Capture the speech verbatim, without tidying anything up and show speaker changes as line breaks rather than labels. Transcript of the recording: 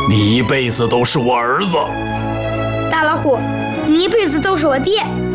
你一辈子都是我儿子。
大老虎，你一辈子都是我爹。